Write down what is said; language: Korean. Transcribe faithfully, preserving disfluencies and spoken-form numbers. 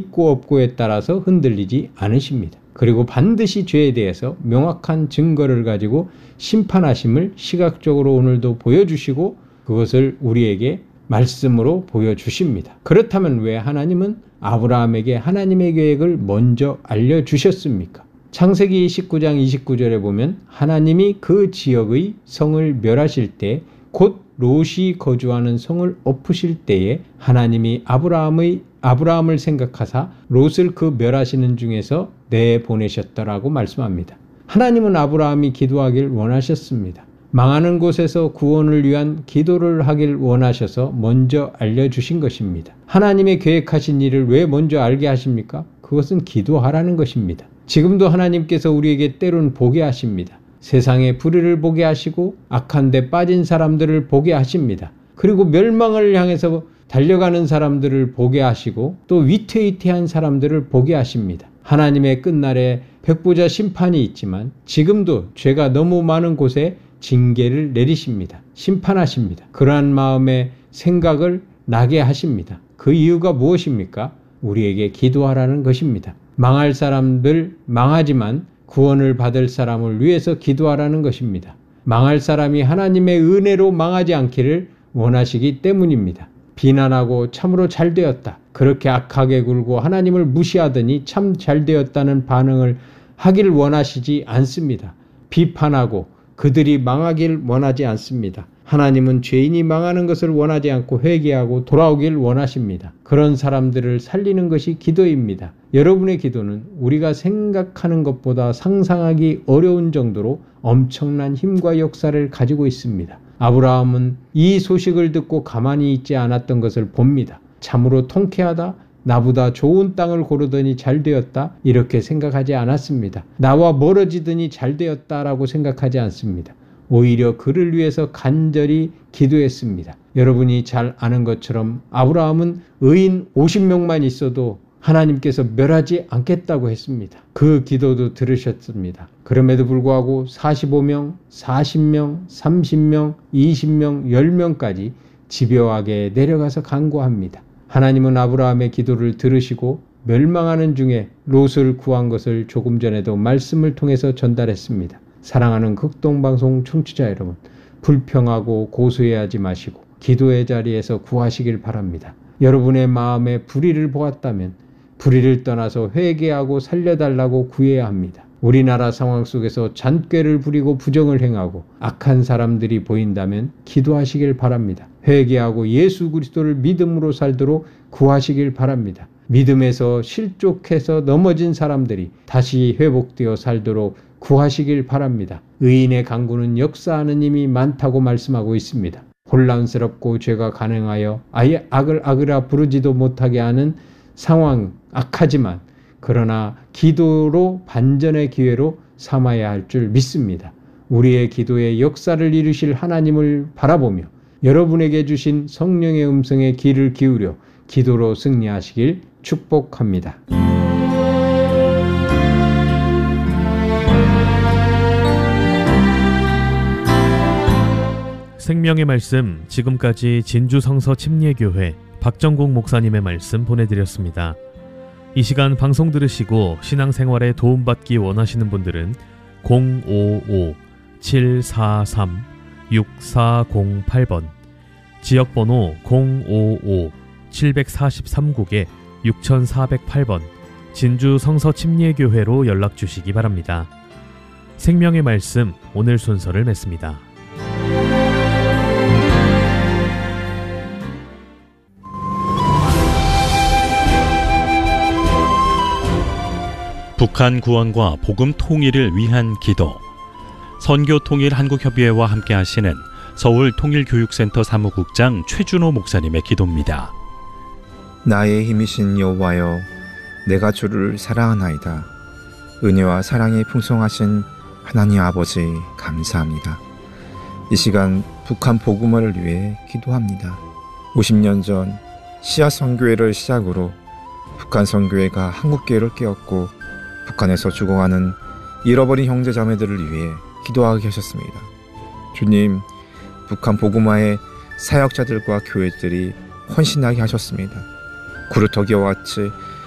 있고 없고에 따라서 흔들리지 않으십니다. 그리고 반드시 죄에 대해서 명확한 증거를 가지고 심판하심을 시각적으로 오늘도 보여주시고 그것을 우리에게 말씀으로 보여주십니다. 그렇다면 왜 하나님은 아브라함에게 하나님의 계획을 먼저 알려주셨습니까? 창세기 십구 장 이십구 절에 보면 하나님이 그 지역의 성을 멸하실 때 곧 롯이 거주하는 성을 엎으실 때에 하나님이 아브라함의 아브라함을 생각하사 롯을 그 멸하시는 중에서 내보내셨더라고 말씀합니다. 하나님은 아브라함이 기도하길 원하셨습니다. 망하는 곳에서 구원을 위한 기도를 하길 원하셔서 먼저 알려주신 것입니다. 하나님의 계획하신 일을 왜 먼저 알게 하십니까? 그것은 기도하라는 것입니다. 지금도 하나님께서 우리에게 때론 보게 하십니다. 세상의 불의를 보게 하시고 악한 데 빠진 사람들을 보게 하십니다. 그리고 멸망을 향해서 달려가는 사람들을 보게 하시고 또 위태위태한 사람들을 보게 하십니다. 하나님의 끝날에 백보자 심판이 있지만 지금도 죄가 너무 많은 곳에 징계를 내리십니다. 심판하십니다. 그러한 마음의 생각을 나게 하십니다. 그 이유가 무엇입니까? 우리에게 기도하라는 것입니다. 망할 사람들 망하지만 구원을 받을 사람을 위해서 기도하라는 것입니다. 망할 사람이 하나님의 은혜로 망하지 않기를 원하시기 때문입니다. 비난하고 참으로 잘되었다. 그렇게 악하게 굴고 하나님을 무시하더니 참 잘되었다는 반응을 하기를 원하시지 않습니다. 비판하고 그들이 망하길 원하지 않습니다. 하나님은 죄인이 망하는 것을 원하지 않고 회개하고 돌아오길 원하십니다. 그런 사람들을 살리는 것이 기도입니다. 여러분의 기도는 우리가 생각하는 것보다 상상하기 어려운 정도로 엄청난 힘과 역사를 가지고 있습니다. 아브라함은 이 소식을 듣고 가만히 있지 않았던 것을 봅니다. 참으로 통쾌하다. 나보다 좋은 땅을 고르더니 잘되었다. 이렇게 생각하지 않았습니다. 나와 멀어지더니 잘되었다라고 생각하지 않습니다. 오히려 그를 위해서 간절히 기도했습니다. 여러분이 잘 아는 것처럼 아브라함은 의인 오십 명만 있어도 하나님께서 멸하지 않겠다고 했습니다. 그 기도도 들으셨습니다. 그럼에도 불구하고 사십오 명, 사십 명, 삼십 명, 이십 명, 십 명까지 집요하게 내려가서 간구합니다. 하나님은 아브라함의 기도를 들으시고 멸망하는 중에 롯을 구한 것을 조금 전에도 말씀을 통해서 전달했습니다. 사랑하는 극동방송 청취자 여러분, 불평하고 고소해하지 마시고 기도의 자리에서 구하시길 바랍니다. 여러분의 마음에 불의를 보았다면 불의를 떠나서 회개하고 살려달라고 구해야 합니다. 우리나라 상황 속에서 잔꾀를 부리고 부정을 행하고 악한 사람들이 보인다면 기도하시길 바랍니다. 회개하고 예수 그리스도를 믿음으로 살도록 구하시길 바랍니다. 믿음에서 실족해서 넘어진 사람들이 다시 회복되어 살도록 구하시길 바랍니다. 의인의 강구는 역사하는 힘이 많다고 말씀하고 있습니다. 혼란스럽고 죄가 가능하여 아예 악을 악으라 부르지도 못하게 하는 상황 악하지만 그러나 기도로 반전의 기회로 삼아야 할 줄 믿습니다. 우리의 기도에 역사를 이루실 하나님을 바라보며 여러분에게 주신 성령의 음성에 귀를 기울여 기도로 승리하시길 축복합니다. 생명의 말씀, 지금까지 진주성서 침례교회 박정국 목사님의 말씀 보내드렸습니다. 이 시간 방송 들으시고 신앙생활에 도움받기 원하시는 분들은 공오오 칠사삼 육사공팔 번, 지역번호 공오오 칠사삼 국에 육사공팔 번 진주성서 침례교회로 연락주시기 바랍니다. 생명의 말씀, 오늘 순서를 맺습니다. 북한 구원과 복음 통일을 위한 기도. 선교통일한국협의회와 함께 하시는 서울통일교육센터 사무국장 최준호 목사님의 기도입니다. 나의 힘이신 여호와여, 내가 주를 사랑하나이다. 은혜와 사랑이 풍성하신 하나님 아버지 감사합니다. 이 시간 북한 복음화를 위해 기도합니다. 오십 년 전 씨앗 선교회를 시작으로 북한 선교회가 한국교회를 깨웠고 북한에서 죽어가는 잃어버린 형제자매들을 위해 기도하게 하셨습니다. 주님, 북한 복음화의 사역자들과 교회들이 헌신하게 하셨습니다. 구루터기와 같이